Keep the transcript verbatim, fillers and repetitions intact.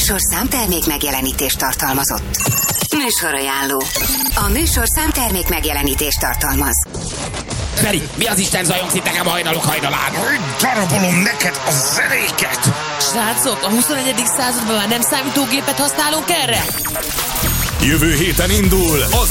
műsorszám termék megjelenítést tartalmazott. Műsorajánló. A műsorszám termék megjelenítést tartalmaz. Feri, mi az Isten zajongsz itt nekem hajnalok hajnalán? Darabolom neked a zenéket! Srácok, a huszonegyedik században már nem számítógépet használunk erre? Jövő héten indul az